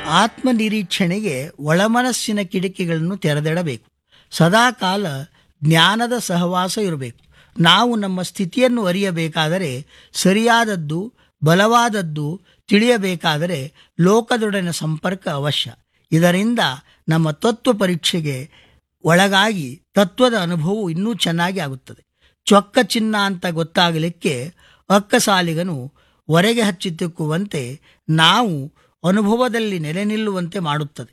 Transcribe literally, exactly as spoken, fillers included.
ಆತ್ಮನಿರೀಕ್ಷಣೆಗೆ ಒಳಮನಸ್ಸಿನ ಕಿಟಕಿಗಳನ್ನು ತೆರೆದಿಡಬೇಕು. ಸದಾಕಾಲ ಜ್ಞಾನದ ಸಹವಾಸ ಇರಬೇಕು. ನಾವು ನಮ್ಮ ಸ್ಥಿತಿಯನ್ನು ಅರಿಯಬೇಕಾದರೆ, ಸರಿಯಾದದ್ದು ಬಲವಾದದ್ದು ತಿಳಿಯಬೇಕಾದರೆ ಲೋಕದೊಡನೆ ಸಂಪರ್ಕ ಅವಶ್ಯ. ಇದರಿಂದ ನಮ್ಮ ತತ್ವ ಪರೀಕ್ಷೆಗೆ ಒಳಗಾಗಿ ತತ್ವದ ಅನುಭವವು ಇನ್ನೂ ಚೆನ್ನಾಗಿ ಆಗುತ್ತದೆ. ಚೊಕ್ಕ ಚಿನ್ನ ಅಂತ ಗೊತ್ತಾಗಲಿಕ್ಕೆ ಅಕ್ಕಸಾಲಿಗನು ಹೊರಗೆ ಹಚ್ಚಿ ತಿಕ್ಕುವಂತೆ ನಾವು ಅನುಭವದಲ್ಲಿ ನೆಲೆ ನಿಲ್ಲುವಂತೆ ಮಾಡುತ್ತದೆ.